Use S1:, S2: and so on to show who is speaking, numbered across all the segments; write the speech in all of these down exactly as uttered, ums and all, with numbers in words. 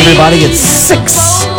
S1: everybody. It's six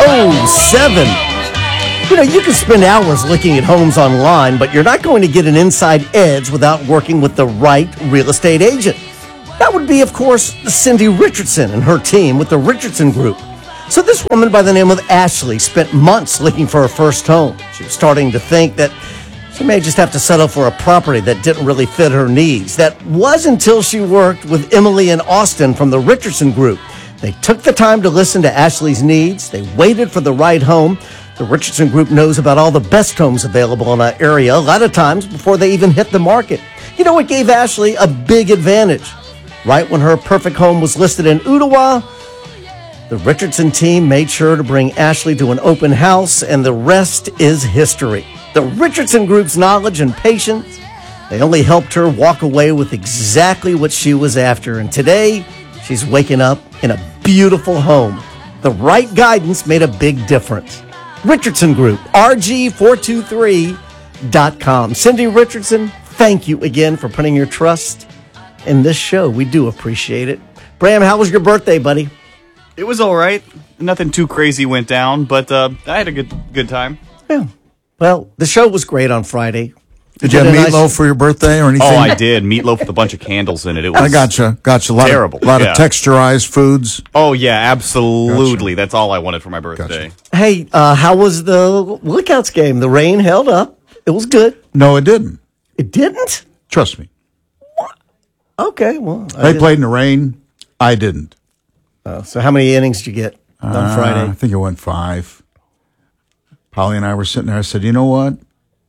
S1: oh seven. You know, you can spend hours looking at homes online, but you're not going to get an inside edge without working with the right real estate agent. That would be, of course, Cindy Richardson and her team with the Richardson Group. So this woman by the name of Ashley spent months looking for her first home. She was starting to think that she may just have to settle for a property that didn't really fit her needs. That was until she worked with Emily and Austin from the Richardson Group. They took the time to listen to Ashley's needs. They waited for the right home. The Richardson Group knows about all the best homes available in that area a lot of times before they even hit the market. You know, it gave Ashley a big advantage. Right when her perfect home was listed in Ottawa, the Richardson team made sure to bring Ashley to an open house, and the rest is history. The Richardson Group's knowledge and patience, they only helped her walk away with exactly what she was after. And today, she's waking up in a beautiful home. The right guidance made a big difference. Richardson Group, R G four two three dot com. Cindy Richardson, thank you again for putting your trust in this show. We do appreciate it. Bram, how was your birthday, buddy?
S2: It was all right. Nothing too crazy went down, but uh, I had a good good time.
S1: Yeah. Well, the show was great on Friday.
S3: Did you have meatloaf nice... for your birthday or anything?
S2: Oh, I did. Meatloaf with a bunch of candles in it. It was
S3: I gotcha. Gotcha. A lot
S2: terrible.
S3: Of, a lot
S2: yeah.
S3: of texturized foods.
S2: Oh, yeah, absolutely. Gotcha. That's all I wanted for my birthday.
S1: Gotcha. Hey, uh, how was the Lookouts game? The rain held up. It was good.
S3: No, it didn't.
S1: It didn't?
S3: Trust me.
S1: What? Okay, well.
S3: They played in the rain. I didn't.
S1: Uh, so how many innings did you get on
S3: uh,
S1: Friday?
S3: I think it went five. Polly and I were sitting there. I said, you know what?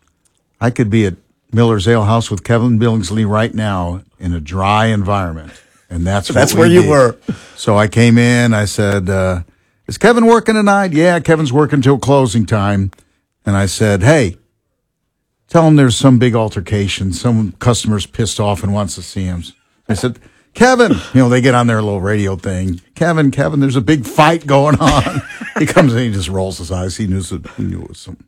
S3: I could be at Miller's Ale House with Kevin Billingsley right now in a dry environment. And that's,
S1: that's
S3: what
S1: where
S3: we
S1: you
S3: did.
S1: were.
S3: So I came in. I said, uh, is Kevin working tonight? Yeah, Kevin's working till closing time. And I said, hey, tell him there's some big altercation. Some customer's pissed off and wants to see him. I said, Kevin, you know, they get on their little radio thing. Kevin, Kevin, there's a big fight going on. He comes in, he just rolls his eyes. He knew, he knew it was some.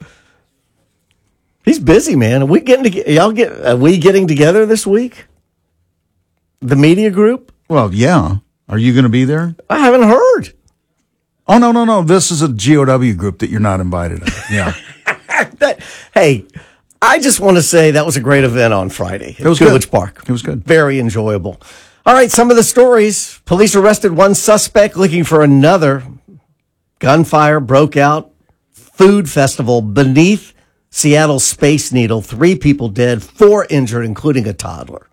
S1: He's busy, man. Are we getting to, y'all get? Are we getting together this week? The media group?
S3: Well, yeah. Are you going to be there?
S1: I haven't heard.
S3: Oh no, no, no. This is a G O W group that you're not invited to. Yeah.
S1: that, hey, I just want to say that was a great event on Friday.
S3: It was
S1: Goodrich
S3: good.
S1: Park.
S3: It was good.
S1: Very enjoyable. All right, some of the stories. Police arrested one suspect looking for another. Gunfire broke out. Food festival beneath Seattle Space Needle. Three people dead, four injured, including a toddler.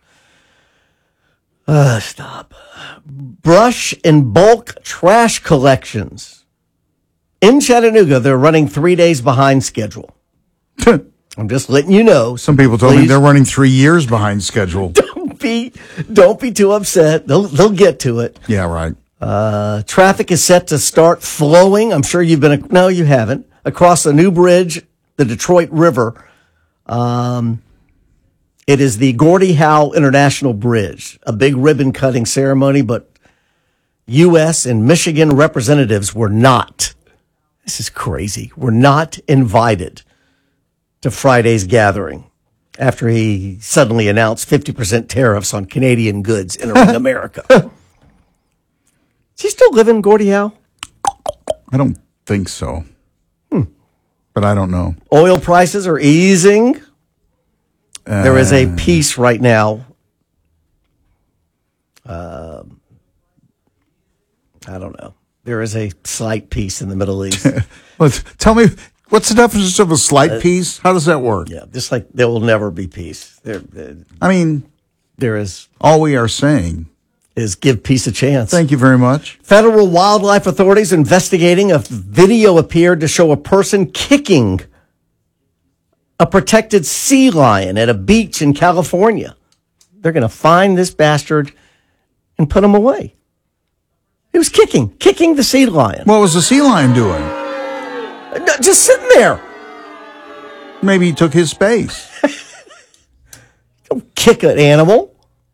S1: Uh, stop. Brush and bulk trash collections. In Chattanooga, they're running three days behind schedule. I'm just letting you know.
S3: Some people told
S1: Please.
S3: me they're running three years behind schedule.
S1: Don't be, don't be too upset. They'll, they'll get to it.
S3: Yeah, right.
S1: Uh, traffic is set to start flowing. I'm sure you've been, no, you haven't, across the new bridge, the Detroit River. Um, it is the Gordie Howe International Bridge, a big ribbon cutting ceremony, but U S and Michigan representatives were not. This is crazy. Were not invited to Friday's gathering after he suddenly announced fifty percent tariffs on Canadian goods entering America. Does he still live in Gordie Howe?
S3: I don't think so.
S1: Hmm.
S3: But I don't know.
S1: Oil prices are easing. Uh, there is a piece right now. Uh, I don't know. There is a slight piece in the Middle East.
S3: Well, tell me, what's the definition of a slight uh, peace? How does that work?
S1: Yeah, just like there will never be peace. There, there
S3: I mean,
S1: there is.
S3: All we are saying
S1: is give peace a chance.
S3: Thank you very much.
S1: Federal wildlife authorities investigating a video appeared to show a person kicking a protected sea lion at a beach in California. They're going to find this bastard and put him away. He was kicking, kicking the sea lion.
S3: What was the sea lion doing?
S1: Just sitting there.
S3: Maybe he took his space.
S1: Don't kick an animal.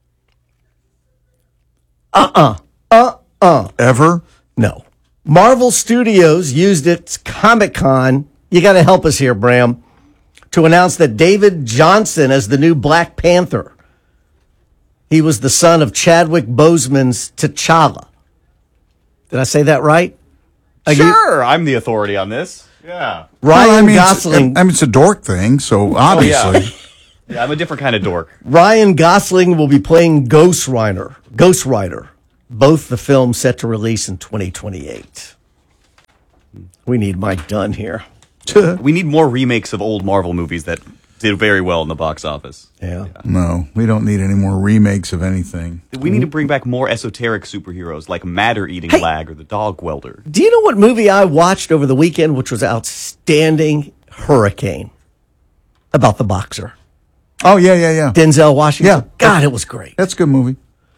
S1: Uh-uh. Uh-uh.
S3: Ever?
S1: No. Marvel Studios used its Comic-Con, you got to help us here, Bram, to announce that David Johnson as the new Black Panther. He was the son of Chadwick Boseman's T'Challa. Did I say that right? Are you-
S2: Sure, I'm the authority on this. Yeah.
S1: Ryan
S3: Well, I mean,
S1: Gosling.
S3: It's, I mean, it's a dork thing, so
S2: Oh,
S3: obviously.
S2: yeah. Yeah, I'm a different kind of dork.
S1: Ryan Gosling will be playing Ghost Rider. Ghost Rider. Both the films set to release in twenty twenty-eight. We need Mike Dunn here.
S2: We need more remakes of old Marvel movies that did very well in the box office.
S1: Yeah.
S3: No, we don't need any more remakes of anything.
S2: We need to bring back more esoteric superheroes like Matter-Eating
S1: Hey.
S2: Lag or the Dog Welder.
S1: Do you know what movie I watched over the weekend, which was outstanding? Hurricane. About the boxer.
S3: Oh, yeah, yeah, yeah.
S1: Denzel Washington.
S3: Yeah.
S1: God, it was great.
S3: That's a good movie.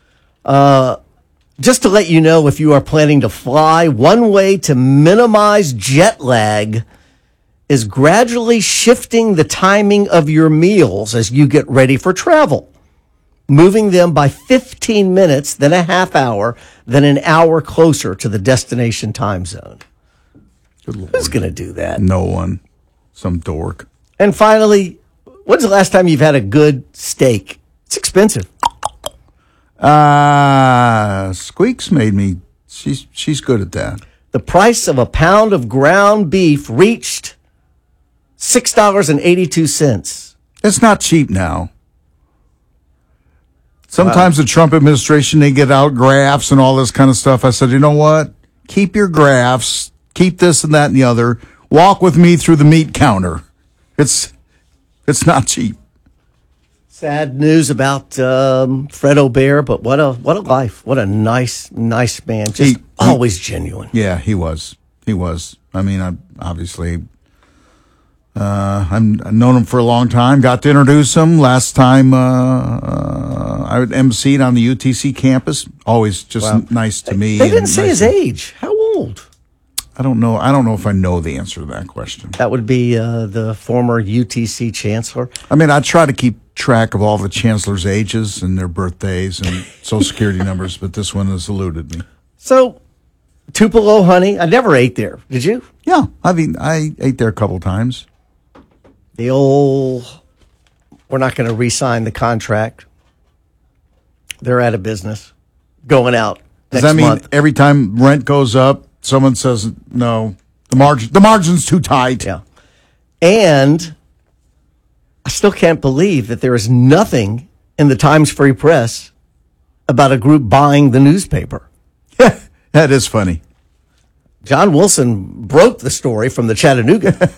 S1: Just to let you know, if you are planning to fly, one way to minimize jet lag is gradually shifting the timing of your meals as you get ready for travel, moving them by fifteen minutes, then a half hour, then an hour closer to the destination time zone.
S3: Good Lord.
S1: Who's going to do that?
S3: No one. Some dork.
S1: And finally, when's the last time you've had a good steak? It's expensive.
S3: Uh, Squeaks made me. She's she's good at that.
S1: The price of a pound of ground beef reached six dollars and eighty-two cents.
S3: It's not cheap now. Sometimes the Trump administration, they get out graphs and all this kind of stuff. I said, you know what? Keep your graphs. Keep this and that and the other. Walk with me through the meat counter. It's it's not cheap.
S1: Sad news about um, Fred O'Bear, but what a what a life. What a nice, nice man. Just
S3: He- he-
S1: always genuine.
S3: Yeah, he was. He was. I mean, I obviously, uh, I'm, I've known him for a long time. Got to introduce him last time uh, uh, I emceed on the U T C campus. Always just
S1: Wow.
S3: nice to me.
S1: They
S3: and
S1: didn't say
S3: nice
S1: his
S3: to-
S1: age. How old?
S3: I don't know. I don't know if I know the answer to that question.
S1: That would be uh, the former U T C chancellor.
S3: I mean, I try to keep track of all the chancellors' ages and their birthdays and social security numbers, but this one has eluded me.
S1: So, Tupelo Honey, I never ate there. Did you?
S3: Yeah, I mean, I ate there a couple times.
S1: The old, we're not going to re-sign the contract. They're out of business. Going out
S3: Does
S1: next
S3: that mean
S1: month.
S3: every time rent goes up, someone says no? The margin, the margin's too tight.
S1: Yeah. And I still can't believe that there is nothing in the Times Free Press about a group buying the newspaper.
S3: That is funny.
S1: John Wilson broke the story from the Chattanooga.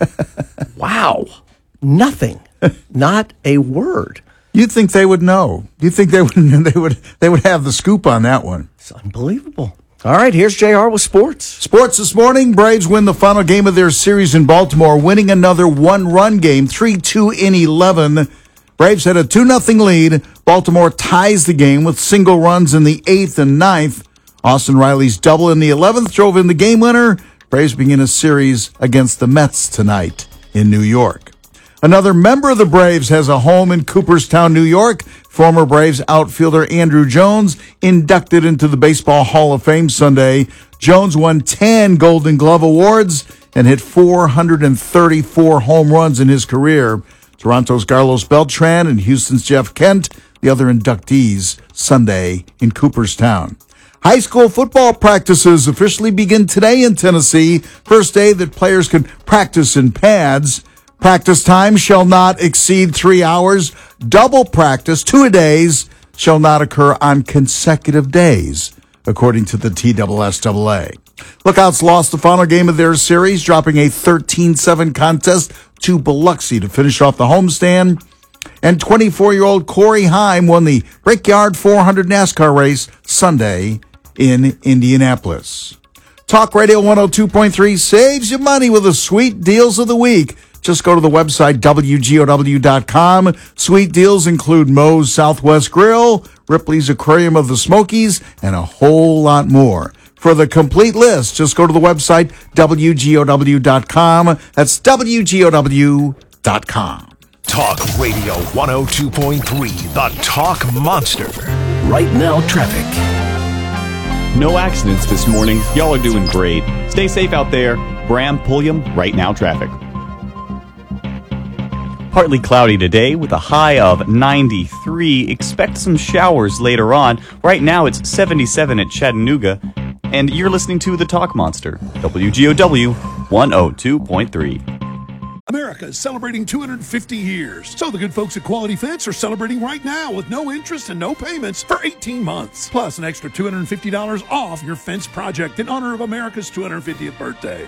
S1: Wow. Nothing. Not a word.
S3: You'd think they would know. You think they would? They would. They would have the scoop on that one.
S1: It's unbelievable. All right, here's J R with sports.
S3: Sports this morning. Braves win the final game of their series in Baltimore, winning another one-run game, three two in eleven. Braves had a two nothing lead. Baltimore ties the game with single runs in the eighth and ninth. Austin Riley's double in the eleventh drove in the game winner. Braves begin a series against the Mets tonight in New York. Another member of the Braves has a home in Cooperstown, New York. Former Braves outfielder Andrew Jones inducted into the Baseball Hall of Fame Sunday. Jones won ten Golden Glove awards and hit four hundred thirty-four home runs in his career. Toronto's Carlos Beltran and Houston's Jeff Kent, the other inductees, Sunday in Cooperstown. High school football practices officially begin today in Tennessee. First day that players can practice in pads. Practice time shall not exceed three hours. Double practice, two-a-days, shall not occur on consecutive days, according to the T S S A. Lookouts lost the final game of their series, dropping a thirteen seven contest to Biloxi to finish off the homestand. And twenty-four-year-old Corey Heim won the Brickyard four hundred NASCAR race Sunday in Indianapolis. Talk Radio one oh two point three saves you money with the sweet deals of the week. Just go to the website, W G O W dot com. Sweet deals include Moe's Southwest Grill, Ripley's Aquarium of the Smokies, and a whole lot more. For the complete list, just go to the website, W G O W dot com. That's W G O W dot com.
S4: Talk Radio one oh two point three, the Talk Monster.
S5: Right now, traffic.
S2: No accidents this morning. Y'all are doing great. Stay safe out there. Bram Pulliam, Right Now Traffic. Partly cloudy today with a high of ninety-three. Expect some showers later on. Right now it's seventy-seven at Chattanooga. and you're listening to The Talk Monster, W G O W one oh two point three.
S6: America is celebrating two hundred fifty years. So the good folks at Quality Fence are celebrating right now with no interest and no payments for eighteen months. Plus an extra two hundred fifty dollars off your fence project in honor of America's two hundred fiftieth birthday.